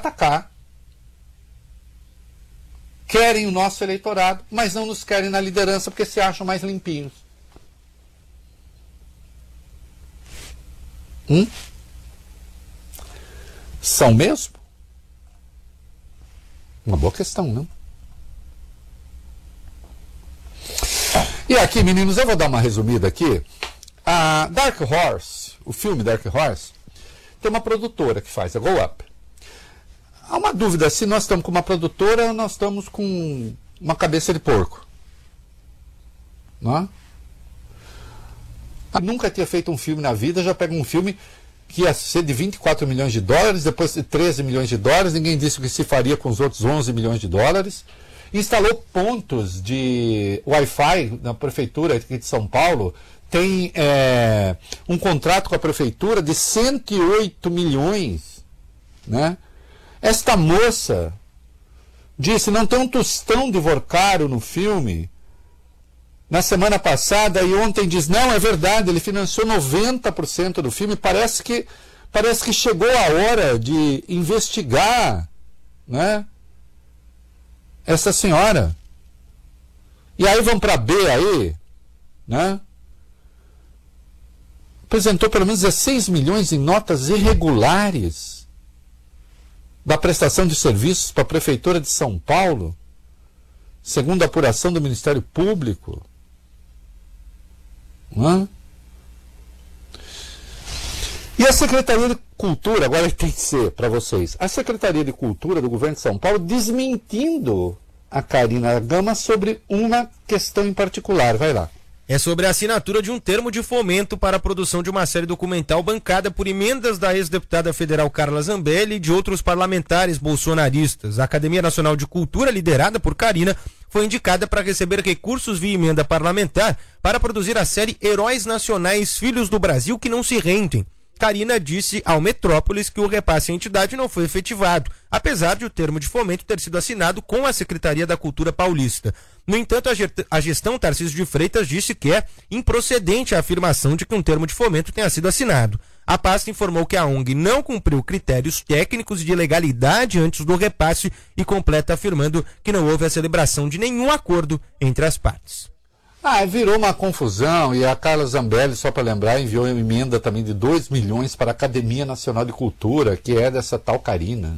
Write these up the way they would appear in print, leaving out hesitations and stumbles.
atacar. Querem o nosso eleitorado, mas não nos querem na liderança porque se acham mais limpinhos. São mesmo? Uma boa questão, não? E aqui, meninos, eu vou dar uma resumida aqui. A Dark Horse, o filme Dark Horse, tem uma produtora que faz, a Go Up. Há uma dúvida se nós estamos com uma produtora ou nós estamos com uma cabeça de porco. Não é? Nunca tinha feito um filme na vida, já pega um filme que ia ser de 24 milhões de dólares, depois de 13 milhões de dólares, ninguém disse o que se faria com os outros 11 milhões de dólares. Instalou pontos de Wi-Fi na prefeitura aqui de São Paulo, tem um contrato com a prefeitura de 108 milhões, né? Esta moça disse, não tem um tostão de Vorcaro no filme, na semana passada, e ontem diz, não, é verdade, ele financiou 90% do filme, parece que chegou a hora de investigar, né, essa senhora. E aí vamos para B aí, né? Apresentou pelo menos 16 milhões em notas irregulares da prestação de serviços para a Prefeitura de São Paulo, segundo a apuração do Ministério Público. E a Secretaria de Cultura, agora tem que ser para vocês, a Secretaria de Cultura do Governo de São Paulo desmentindo a Karina Gama sobre uma questão em particular. Vai lá. É sobre a assinatura de um termo de fomento para a produção de uma série documental bancada por emendas da ex-deputada federal Carla Zambelli e de outros parlamentares bolsonaristas. A Academia Nacional de Cultura, liderada por Karina, foi indicada para receber recursos via emenda parlamentar para produzir a série Heróis Nacionais Filhos do Brasil que Não Se Rendem. Karina disse ao Metrópolis que o repasse à entidade não foi efetivado, apesar de o termo de fomento ter sido assinado com a Secretaria da Cultura Paulista. No entanto, a gestão Tarcísio de Freitas disse que é improcedente a afirmação de que um termo de fomento tenha sido assinado. A pasta informou que a ONG não cumpriu critérios técnicos de legalidade antes do repasse e completa afirmando que não houve a celebração de nenhum acordo entre as partes. Virou uma confusão, e a Carla Zambelli, só para lembrar, enviou uma emenda também de 2 milhões para a Academia Nacional de Cultura, que é dessa tal Karina,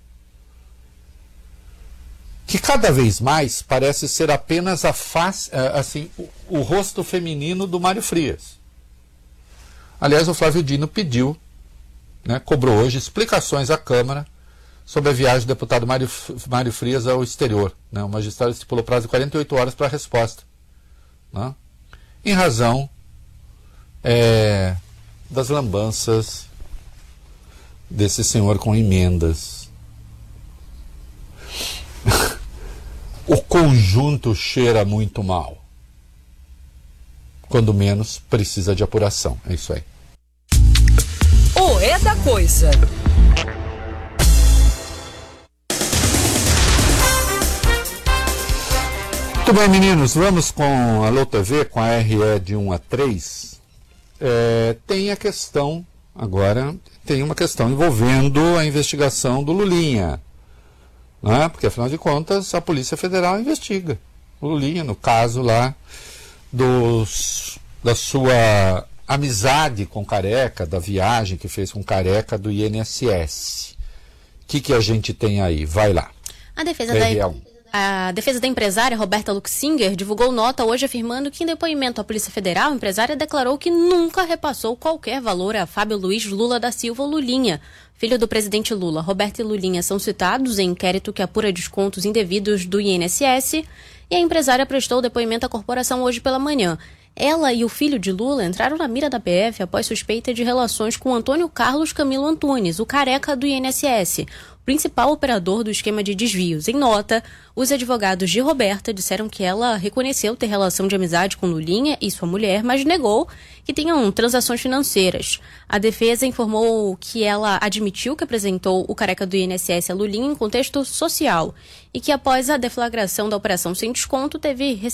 que cada vez mais parece ser apenas a face, assim, o rosto feminino do Mário Frias. Aliás, o Flávio Dino pediu, né, cobrou hoje explicações à Câmara sobre a viagem do deputado Mário Frias ao exterior. Né? O magistrado estipulou prazo de 48 horas para a resposta. Né? Em razão das lambanças desse senhor com emendas. O conjunto cheira muito mal. Quando menos, precisa de apuração. É isso aí. O É da Coisa. Muito bem, meninos, vamos com a Alô TV, com a RE de 1 a 3. Tem a questão, agora, tem uma questão envolvendo a investigação do Lulinha. Né? Porque, afinal de contas, a Polícia Federal investiga o Lulinha, no caso lá da sua amizade com Careca, da viagem que fez com Careca do INSS. O que a gente tem aí? Vai lá. A defesa da empresária Roberta Luxinger divulgou nota hoje afirmando que, em depoimento à Polícia Federal, a empresária declarou que nunca repassou qualquer valor a Fábio Luiz Lula da Silva Lulinha, filho do presidente Lula. Roberta e Lulinha são citados em inquérito que apura descontos indevidos do INSS, e a empresária prestou depoimento à corporação hoje pela manhã. Ela e o filho de Lula entraram na mira da PF após suspeita de relações com Antônio Carlos Camilo Antunes, o careca do INSS, principal operador do esquema de desvios. Em nota, os advogados de Roberta disseram que ela reconheceu ter relação de amizade com Lulinha e sua mulher, mas negou que tenham transações financeiras. A defesa informou que ela admitiu que apresentou o careca do INSS a Lulinha em contexto social e que, após a deflagração da operação sem desconto, teve